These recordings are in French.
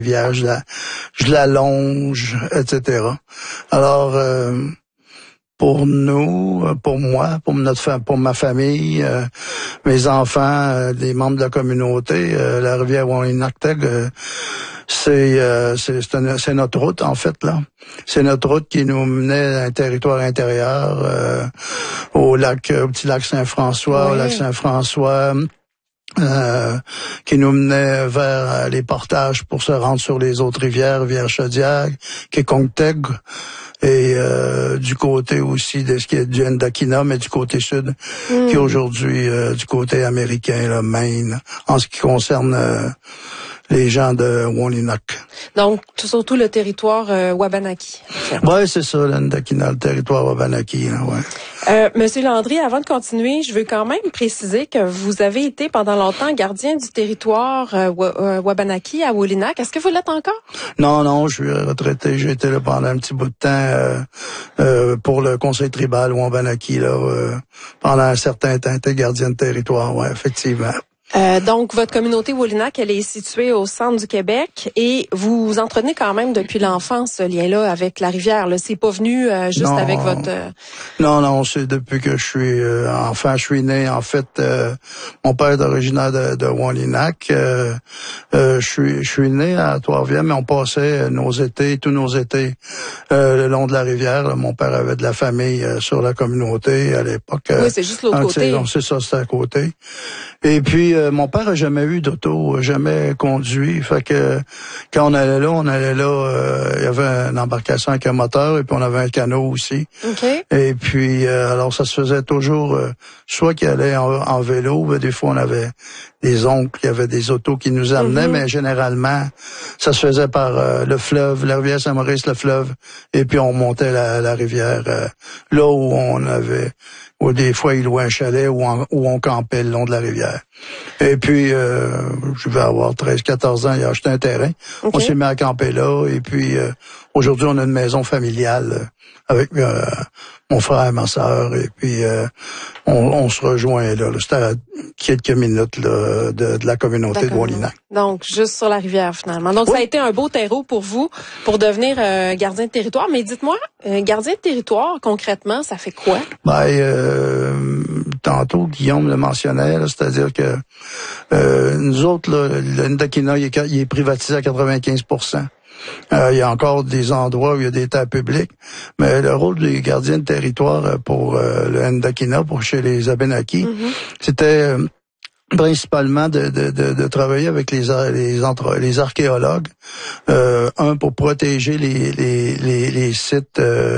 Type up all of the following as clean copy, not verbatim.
rivière, je la longe, etc. Alors, pour nous, pour moi, pour ma famille, mes enfants, les membres de la communauté, la rivière Walinaktek, c'est notre route, en fait, là. C'est notre route qui nous menait à un territoire intérieur, au petit lac Saint-François, oui. Au lac Saint-François, qui nous menait vers les portages pour se rendre sur les autres rivières, rivière Chaudière, Kekonteg, et du côté aussi de ce qui est du Ndakina, mais du côté sud, qui est aujourd'hui du côté américain, là, Maine, en ce qui concerne les gens de Wolinak. Donc, surtout le territoire Wabanaki. Ouais, c'est ça, le Ndakina, le territoire Wabanaki, là, ouais. Monsieur Landry, avant de continuer, je veux quand même préciser que vous avez été pendant longtemps gardien du territoire Wabanaki à Wolinak. Est-ce que vous l'êtes encore? Non, je suis retraité. J'ai été là pendant un petit bout de temps pour le conseil tribal Wabanaki, là, pendant un certain temps. J'étais gardien de territoire, ouais, effectivement. Donc, votre communauté Wolinak, elle est située au centre du Québec et vous entretenez quand même depuis l'enfance ce lien-là avec la rivière. Là, c'est pas venu juste non, avec votre... Non, c'est depuis que je suis enfant. Je suis né, en fait, mon père est originaire de Wolinak. Je suis né à Trois-Rivières, mais on passait tous nos étés le long de la rivière. Là, mon père avait de la famille sur la communauté à l'époque. Oui, c'est juste l'autre côté. C'est ça, c'est à côté. Et puis, mon père a jamais eu d'auto, jamais conduit. Fait que quand on allait là, il y avait une embarcation avec un moteur et puis on avait un canot aussi. Okay. Et puis, alors ça se faisait toujours, soit qu'il allait en vélo, mais des fois on avait des oncles, il y avait des autos qui nous amenaient, mais généralement, ça se faisait par le fleuve, la rivière Saint-Maurice, le fleuve, et puis on montait la rivière là où des fois il louait un chalet où on campait le long de la rivière. Et puis, je vais avoir 13-14 ans, il a acheté un terrain. Okay. On s'est mis à camper là, et puis aujourd'hui on a une maison familiale avec mon frère et ma sœur, et puis on se rejoint là. C'était à quelques minutes là, de la communauté de Wolinak. Donc, juste sur la rivière, finalement. Donc, oui. Ça a été un beau terreau pour vous, pour devenir gardien de territoire. Mais dites-moi, gardien de territoire, concrètement, ça fait quoi? Tantôt, Guillaume le mentionnait, là, c'est-à dire que nous autres, là, le Ndakina, il est privatisé à 95%. Il y a encore des endroits où il y a des terres publiques, mais le rôle des gardiens de territoire pour le Ndakina, pour chez les Abénakis, c'était principalement de travailler avec les archéologues, pour protéger les sites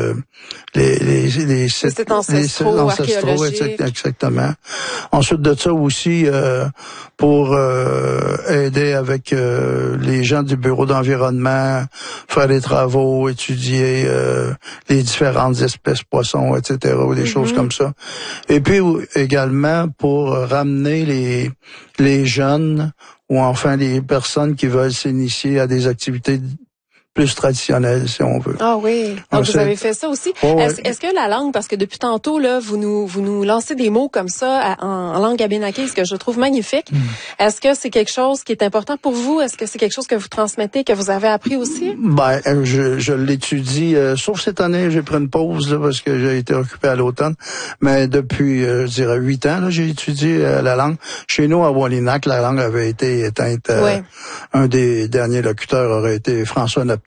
les sites ancestraux exactement. Ensuite de ça aussi pour aider avec les gens du bureau d'environnement, faire des travaux, étudier les différentes espèces poissons, etc. ou des choses comme ça. Et puis également pour ramener les jeunes ou enfin les personnes qui veulent s'initier à des activités plus traditionnelles, si on veut. Ah oui. Donc vous avez fait ça aussi. Oh, est-ce que la langue, parce que depuis tantôt là, vous nous lancez des mots comme ça en langue abénaquée, ce que je trouve magnifique. Est-ce que c'est quelque chose qui est important pour vous? Est-ce que c'est quelque chose que vous transmettez, que vous avez appris aussi? Ben, je l'étudie. Sauf cette année, j'ai pris une pause là, parce que j'ai été occupé à l'automne. Mais depuis, je dirais 8 ans, là, j'ai étudié la langue. Chez nous à Wolinak, la langue avait été éteinte. Un des derniers locuteurs aurait été François Neptune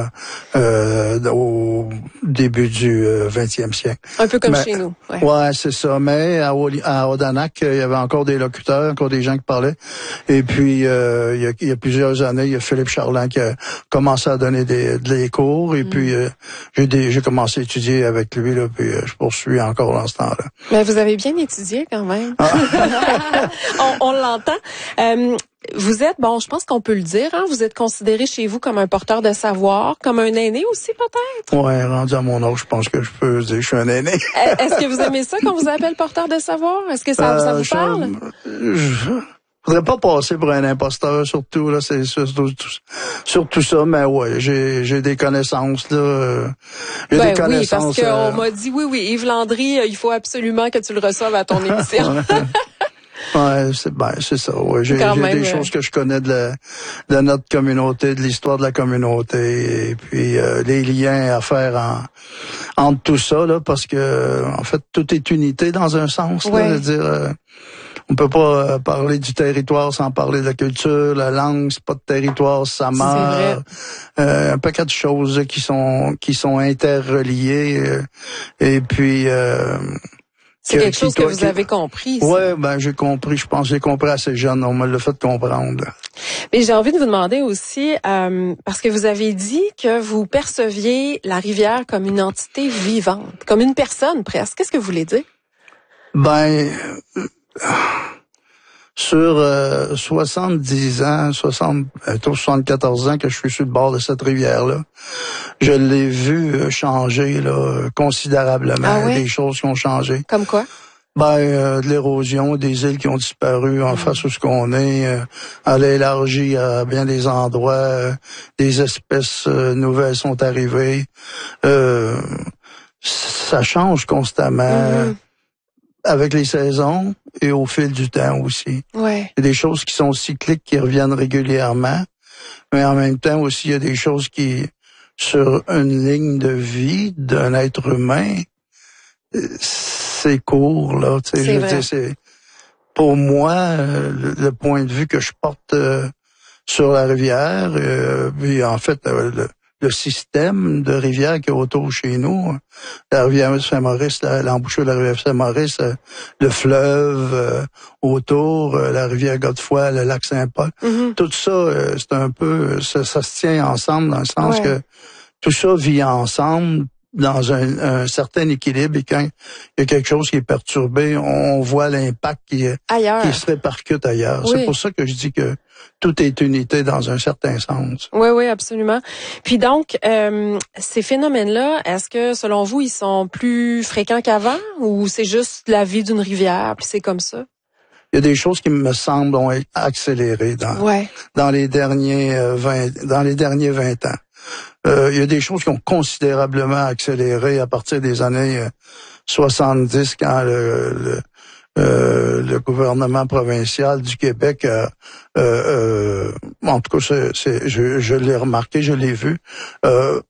au début du 20e siècle. Un peu comme chez nous. Ouais, c'est ça. Mais à Odanak, il y avait encore des locuteurs, encore des gens qui parlaient. Et puis, il y a plusieurs années, il y a Philippe Charland qui a commencé à donner des cours. Et puis, j'ai commencé à étudier avec lui, là, puis je poursuis encore dans ce temps-là. Mais vous avez bien étudié quand même. On l'entend. Vous êtes, bon, je pense qu'on peut le dire, hein, vous êtes considéré chez vous comme un porteur de savoir, comme un aîné aussi peut-être? Ouais, rendu à mon âge, je pense que je peux dire que je suis un aîné. Est-ce que vous aimez ça qu'on vous appelle porteur de savoir? Est-ce que ça vous parle? Je voudrais pas passer pour un imposteur, surtout, là, c'est surtout ça, mais ouais, j'ai des connaissances, là. Des connaissances. Oui, parce qu'on m'a dit, oui, Yves Landry, il faut absolument que tu le reçoives à ton émission. Ouais, c'est ça. Ouais. J'ai des choses que je connais de notre communauté, de l'histoire de la communauté, et puis les liens à faire entre tout ça, là, parce que en fait, tout est unité dans un sens. Là, de dire, on peut pas parler du territoire sans parler de la culture, la langue, c'est pas de territoire, ça meurt. Un paquet de choses qui sont interreliées, et puis. C'est quelque chose que vous avez compris. Ouais, j'ai compris. Je pense que j'ai compris assez jeune. On me l'a fait comprendre. Mais j'ai envie de vous demander aussi, parce que vous avez dit que vous perceviez la rivière comme une entité vivante, comme une personne presque. Qu'est-ce que vous voulez dire? Sur 70 ans, 74 ans que je suis sur le bord de cette rivière-là, je l'ai vu changer là considérablement. Des choses qui ont changé. Comme quoi? De l'érosion, des îles qui ont disparu en face où ce qu'on est. Elle a élargi à bien des endroits. Des espèces nouvelles sont arrivées. Ça change constamment. Avec les saisons et au fil du temps aussi. Ouais. Il y a des choses qui sont cycliques, qui reviennent régulièrement, mais en même temps aussi, il y a des choses qui, sur une ligne de vie d'un être humain, c'est court, là. Tu sais, je veux dire, c'est, pour moi, le point de vue que je porte sur la rivière, puis en fait, le système de rivière qui est autour chez nous, la rivière Saint-Maurice, l'embouchure de la rivière Saint-Maurice, le fleuve autour, la rivière Godefroy, le lac Saint-Paul, tout ça, c'est un peu, ça se tient ensemble dans le sens que tout ça vit ensemble dans un certain équilibre, et quand il y a quelque chose qui est perturbé, on voit l'impact qui se répercute ailleurs. Oui. C'est pour ça que je dis que tout est unité dans un certain sens. Oui, absolument. Puis donc, ces phénomènes-là, est-ce que, selon vous, ils sont plus fréquents qu'avant, ou c'est juste la vie d'une rivière, puis c'est comme ça? Il y a des choses qui me semblent ont accéléré dans les derniers 20 ans. Il y a des choses qui ont considérablement accéléré à partir des années 70, quand le gouvernement provincial du Québec, en tout cas, je l'ai remarqué, je l'ai vu, a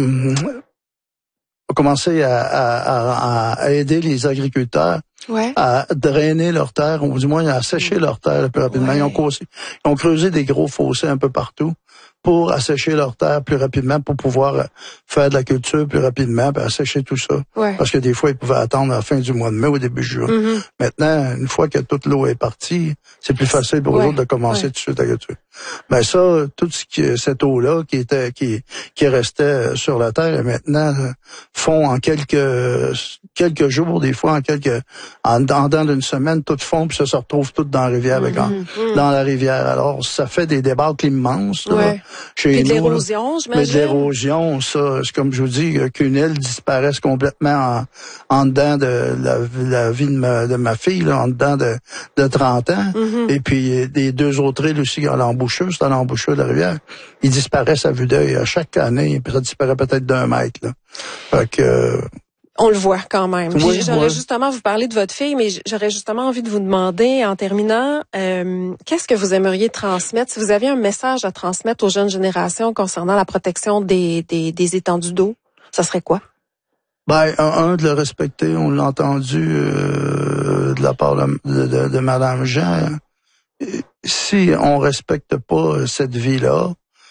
commencé à aider les agriculteurs à drainer leurs terres, ou du moins à sécher leurs terres le plus rapidement. Ils ont creusé des gros fossés un peu partout pour assécher leurs terres plus rapidement, pour pouvoir faire de la culture plus rapidement, puis assécher tout ça. Parce que des fois, ils pouvaient attendre à la fin du mois de mai ou début juin. Maintenant, une fois que toute l'eau est partie, c'est plus facile pour eux autres de commencer tout de suite la culture. Ben ça, cette eau-là qui restait sur la terre, et maintenant fond en quelques jours, des fois en dedans d'une semaine, tout fond, puis ça se retrouve tout dans la rivière, dans la rivière. Alors, ça fait des débâcles immenses, là. Chez nous, de l'érosion, j'imagine. Mais de l'érosion, ça, c'est comme je vous dis, qu'une île disparaisse complètement en dedans de la vie de ma fille, là, en dedans de 30 ans. Et puis, des deux autres îles aussi, à l'embouchure, c'est à l'embouchure de la rivière. Ils disparaissent à vue d'œil à chaque année, puis ça disparaît peut-être d'1 mètre, là. Fait que, on le voit quand même. J'aurais justement vous parler de votre fille, mais j'aurais justement envie de vous demander, en terminant, qu'est-ce que vous aimeriez transmettre? Si vous aviez un message à transmettre aux jeunes générations concernant la protection des étendues d'eau, ça serait quoi? De le respecter. On l'a entendu de la part de Madame Jean. Si on respecte pas cette vie-là,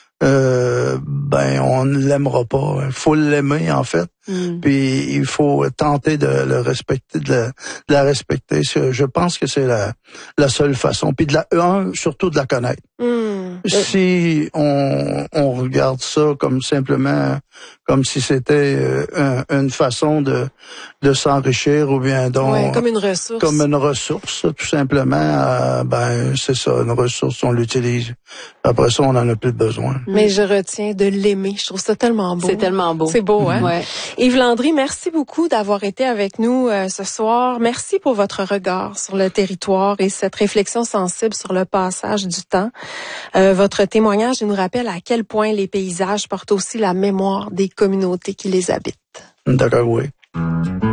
on ne l'aimera pas. Il faut l'aimer, en fait. Puis il faut tenter de le respecter, de la respecter. Je pense que c'est la seule façon. Puis surtout de la connaître. Si on regarde ça comme simplement, comme si c'était une façon de s'enrichir, ou bien donc comme une ressource. Comme une ressource, tout simplement. C'est ça, une ressource, on l'utilise. Après ça, on en a plus besoin. Mais je retiens de l'aimer. Je trouve ça tellement beau. C'est tellement beau. C'est beau, hein? Yves Landry, merci beaucoup d'avoir été avec nous ce soir. Merci pour votre regard sur le territoire et cette réflexion sensible sur le passage du temps. Votre témoignage nous rappelle à quel point les paysages portent aussi la mémoire des communautés qui les habitent. D'accord, oui.